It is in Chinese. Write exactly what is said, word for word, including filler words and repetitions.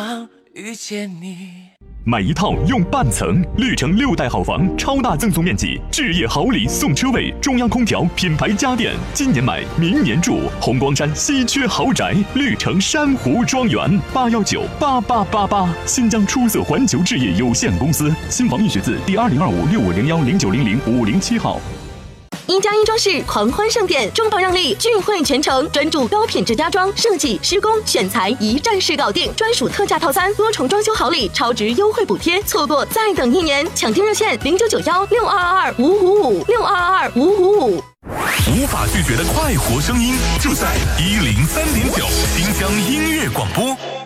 遇见你。 买一套用半层，绿城六代好房，超大赠送面积，置业好礼送车位，中央空调，品牌家电，今年买，明年住。红光山稀缺豪宅，绿城珊瑚庄园，八幺九八八八八。新疆出色环球置业有限公司，新房易学字第二零二五六五零幺零九零零五零七号。 一加一装饰狂欢盛典，中保让利，聚会全程，专注高品质家装设计、施工、选材，一站式搞定，专属特价套餐，多重装修好礼，超值优惠补贴，错过再等一年，抢订热线零九九幺六二二二五五五六二二二五五五。 无法拒绝的快活声音，就在一零三点九新疆音乐广播。